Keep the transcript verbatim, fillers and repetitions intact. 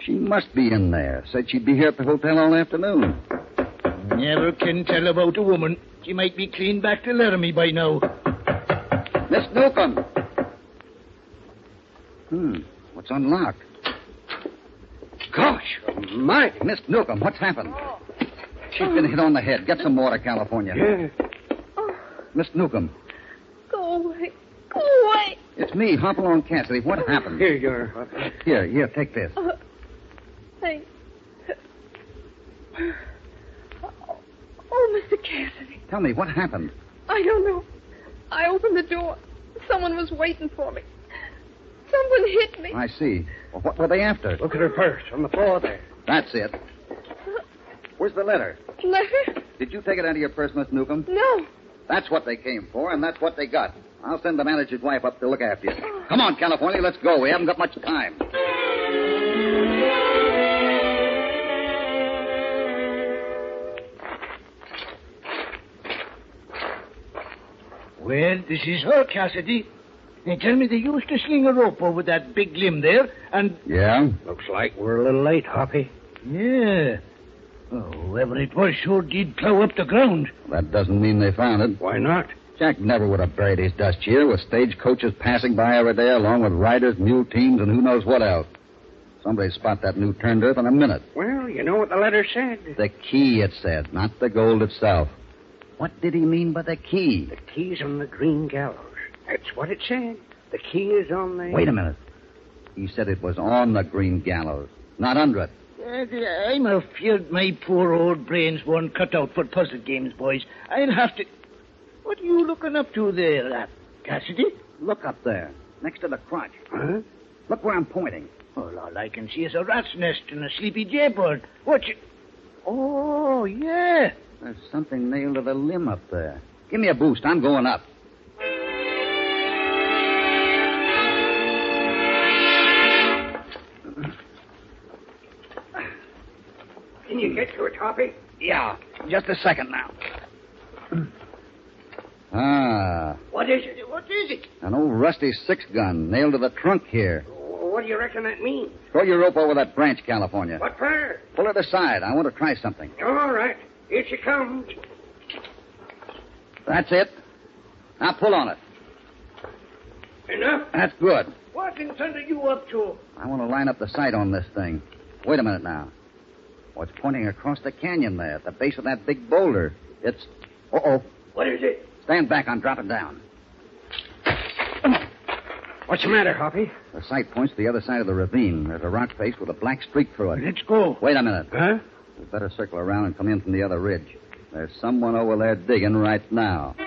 She must be in there. Said she'd be here at the hotel all afternoon. Never can tell about a woman. She might be clean back to Laramie by now. Miss Newcomb. Hmm. What's unlocked? Gosh, my. Miss Newcomb, what's happened? Oh. She's been hit on the head. Get some water, California. Yeah. Oh. Miss Newcomb. Go away. Go away. It's me, Hopalong Cassidy. What happened? Here you are. Here, here, take this. Uh, thanks. Oh, oh, Mister Cassidy. Tell me, what happened? I don't know. I opened the door. Someone was waiting for me. Someone hit me. I see. Well, what were they after? Look at her purse on the floor there. That's it. Where's the letter? Letter? Did you take it out of your purse, Miss Newcomb? No. That's what they came for, and that's what they got. I'll send the manager's wife up to look after you. Come on, California, let's go. We haven't got much time. Well, this is her, Cassidy. They tell me they used to sling a rope over that big limb there, and... Yeah? Looks like we're a little late, Hoppy. Yeah. Oh, whoever it was sure did plow up the ground. That doesn't mean they found it. Why not? Jack never would have buried his dust here with stagecoaches passing by every day along with riders, mule teams, and who knows what else. Somebody'd spot that new turned earth in a minute. Well, you know what the letter said. The key, it said, not the gold itself. What did he mean by the key? The key's on the green gallows. That's what it said. The key is on the... Wait a minute. He said it was on the green gallows, not under it. Uh, I'm afeard my poor old brains weren't cut out for puzzle games, boys. I'll have to... What are you looking up to there, uh, Cassidy? Look up there, next to the crotch. Huh? Look where I'm pointing. Well, all I can see is a rat's nest and a sleepy jaybird. What's it? Oh, yeah. There's something nailed to the limb up there. Give me a boost. I'm going up. Can you get to it, Hoppy? Yeah, just a second now. Ah, What is it? What is it? an old rusty six-gun nailed to the trunk here. What do you reckon that means? Throw your rope over that branch, California. What for? Pull it aside. I want to try something. All right. Here she comes. That's it. Now pull on it. Enough? That's good. What in thunder you up to? I want to line up the sight on this thing. Wait a minute now. Oh, it's pointing across the canyon there at the base of that big boulder. It's... Uh-oh. What is it? Stand back. I'm dropping down. What's the matter, Hoppy? The sight points to the other side of the ravine. There's a rock face with a black streak through it. Let's go. Wait a minute. Huh? We better circle around and come in from the other ridge. There's someone over there digging right now.